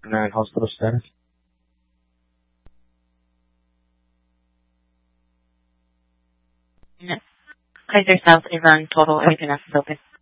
hospital status? No. Kaiser South, Iran, total, everything else is open.